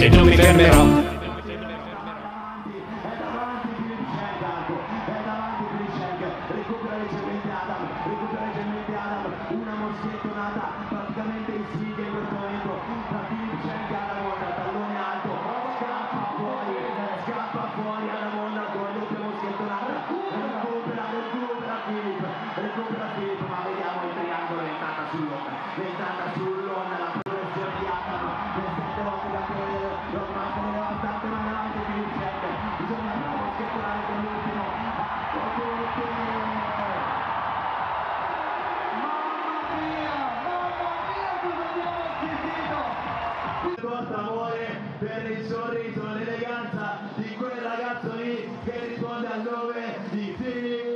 e non mi fermerò. Una moschettonata praticamente in sfiga in questo momento tra Filip Cenk e Adamonda, tallone alto, scappa fuori Adamonda con doppia moschettonata, recupera Filip, ma vediamo il triangolo ventata sull'onda, la progressione di Adam, le 7 volte da prendere, lo manca devastante, ma davanti Filip Cenk, bisogna moschettonare con l'ultimo, porta amore per il sorriso, l'eleganza di quel ragazzo lì che risponde al nome di Filip.